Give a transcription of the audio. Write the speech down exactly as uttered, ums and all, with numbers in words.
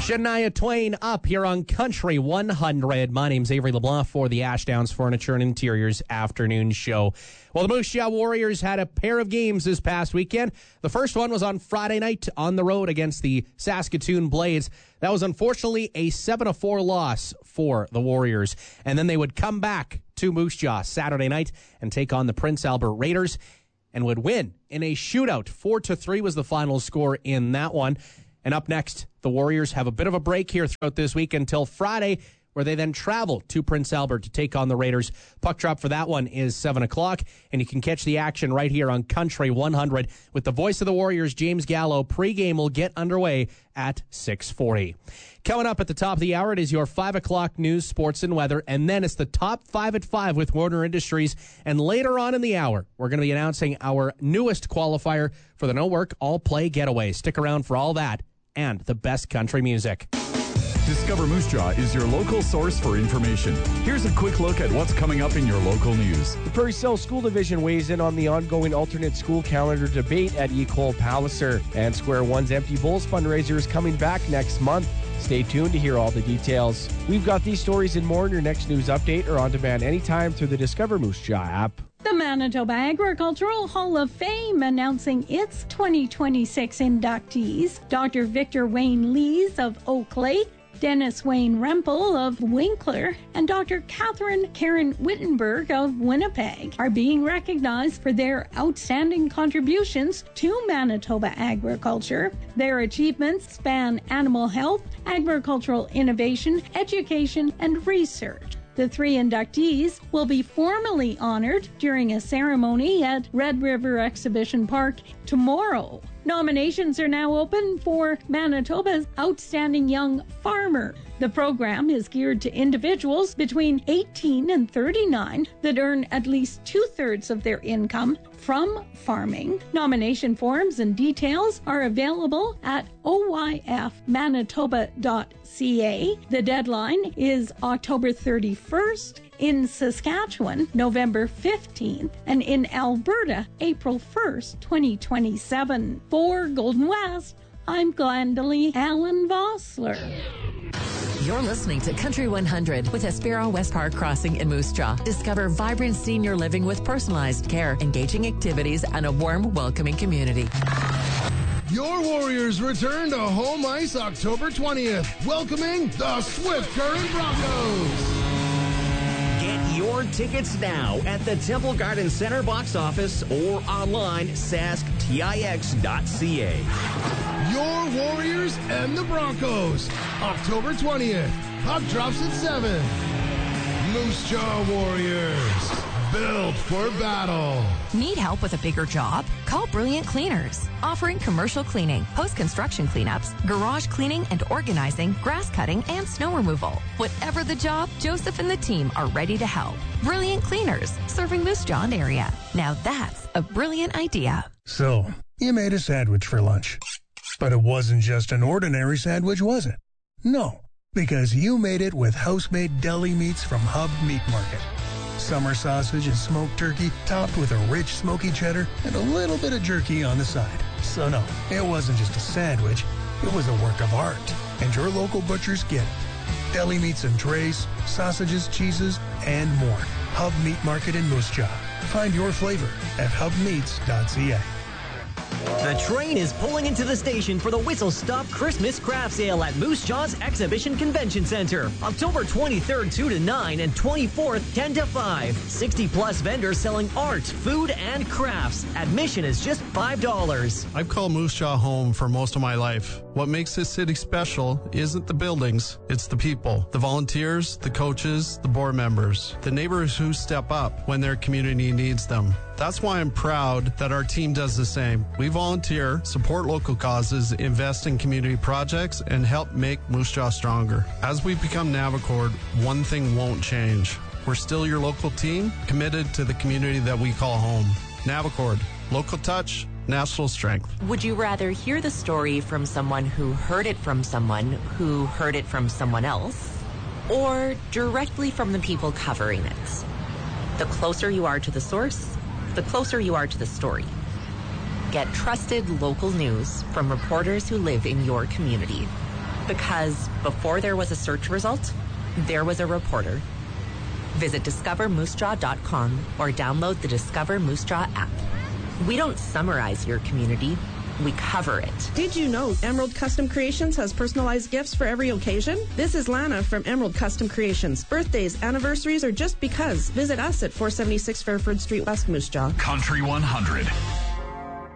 Shania Twain up here on Country one hundred. My name's Avery LeBlanc for the Ashdowns Furniture and Interiors afternoon show. Well, the Moose Jaw Warriors had a pair of games this past weekend. The first one was on Friday night on the road against the Saskatoon Blades. That was unfortunately a seven to four loss for the Warriors. And then they would come back to Moose Jaw Saturday night and take on the Prince Albert Raiders and would win in a shootout. four to three was the final score in that one. And up next, the Warriors have a bit of a break here throughout this week until Friday, where they then travel to Prince Albert to take on the Raiders. Puck drop for that one is seven o'clock, and you can catch the action right here on Country one hundred with the voice of the Warriors, James Gallo. Pre-game will get underway at six forty. Coming up at the top of the hour, it is your five o'clock news, sports, and weather, and then it's the top five at five with Warner Industries. And later on in the hour, we're going to be announcing our newest qualifier for the No Work, All Play Getaway. Stick around for all that and the best country music. Discover Moose Jaw is your local source for information. Here's a quick look at what's coming up in your local news. The Prairie South School Division weighs in on the ongoing alternate school calendar debate at Ecole Palliser. And Square One's Empty Bowls fundraiser is coming back next month. Stay tuned to hear all the details. We've got these stories and more in your next news update or on demand anytime through the Discover Moose Jaw app. The Manitoba Agricultural Hall of Fame announcing its twenty twenty-six inductees. Doctor Victor Wayne Lees of Oak Lake, Dennis Wayne Rempel of Winkler, and Doctor Catherine Karen Wittenberg of Winnipeg are being recognized for their outstanding contributions to Manitoba agriculture. Their achievements span animal health, agricultural innovation, education, and research. The three inductees will be formally honored during a ceremony at Red River Exhibition Park tomorrow. Nominations are now open for Manitoba's Outstanding Young Farmer. The program is geared to individuals between eighteen and thirty-nine that earn at least two-thirds of their income from farming. Nomination forms and details are available at o y f manitoba dot c a. The deadline is October thirty-first. In Saskatchewan, November fifteenth, and in Alberta, April first, twenty twenty-seven. For Golden West, I'm Glendalee Allen Vossler. You're listening to Country one hundred with Espero West Park Crossing in Moose Jaw. Discover vibrant senior living with personalized care, engaging activities, and a warm, welcoming community. Your Warriors return to home ice October twentieth, welcoming the Swift Current Broncos. Get your tickets now at the Temple Garden Center box office or online sask tix dot c a. Your Warriors and the Broncos, October twentieth. Puck drops at seven. Moose Jaw Warriors, built for battle. Need help with a bigger job? Call Brilliant Cleaners. Offering commercial cleaning, post-construction cleanups, garage cleaning and organizing, grass cutting, and snow removal. Whatever the job, Joseph and the team are ready to help. Brilliant Cleaners, serving Moose Jaw area. Now that's a brilliant idea. So, you made a sandwich for lunch. But it wasn't just an ordinary sandwich, was it? No, because you made it with house-made deli meats from Hub Meat Market. Summer sausage and smoked turkey topped with a rich smoky cheddar and a little bit of jerky on the side. So no, it wasn't just a sandwich, it was a work of art. And your local butchers get it. Deli meats and trays, sausages, cheeses, and more. Hub Meat Market in Moose Jaw. Find your flavor at hub meats dot c a. The train is pulling into the station for the Whistle Stop Christmas Craft Sale at Moose Jaw's Exhibition Convention Center. October twenty-third, two to nine, and twenty-fourth, ten to five. sixty plus vendors selling art, food, and crafts. Admission is just five dollars. I've called Moose Jaw home for most of my life. What makes this city special isn't the buildings, it's the people. The volunteers, the coaches, the board members. The neighbors who step up when their community needs them. That's why I'm proud that our team does the same. We volunteer, support local causes, invest in community projects, and help make Moose Jaw stronger. As we become Navicord, one thing won't change. We're still your local team, committed to the community that we call home. Navicord, local touch, national strength. Would you rather hear the story from someone who heard it from someone who heard it from someone else, or directly from the people covering it? The closer you are to the source, the closer you are to the story. Get trusted local news from reporters who live in your community. Because before there was a search result, there was a reporter. Visit discover moose jaw dot com or download the Discover Moose Jaw app. We don't summarize your community, we cover it. Did you know Emerald Custom Creations has personalized gifts for every occasion? This is Lana from Emerald Custom Creations. Birthdays, anniversaries, or just because. Visit us at four seventy-six Fairford Street, West Moose Jaw. Country one hundred.